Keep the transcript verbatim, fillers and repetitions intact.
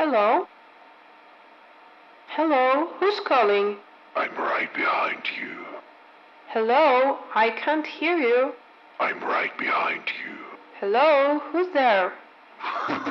Hello? Hello? Who's calling? I'm right behind you. Hello? I can't hear you. I'm right behind you. Hello? Who's there?